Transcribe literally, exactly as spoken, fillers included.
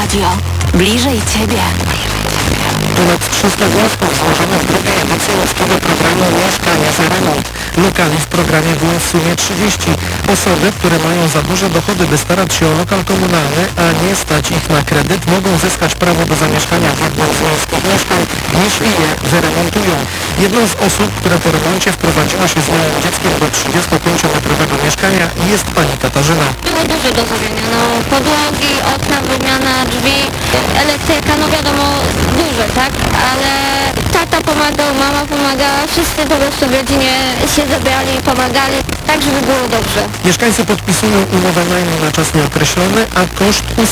Radio. Bliżej Ciebie. Ponad trzysta wniosków złożonych w drugiej edycji łódzkiego programu Mieszkania za remont. Lokali w programie było w sumie trzydzieści. Osoby, które mają za duże dochody, by starać się o lokal komunalny, a nie stać ich na kredyt, mogą zyskać prawo do zamieszkania w jednym z miejskich mieszkań, jeśli je wyremontują. Jedną z osób, która po remoncie wprowadziła się z małym dzieckiem do trzydziestopięciometrowego mieszkania, jest pani Katarzyna. Było dużo do zrobienia, no podłogi, okna, wymiana drzwi, elektryka, no wiadomo, duże, tak? Ale tata pomagał, mama pomagała, wszyscy po prostu w rodzinie się zabrali i pomagali, tak żeby było dobrze. Mieszkańcy podpisują umowę najmu na czas nieokreślony, a koszt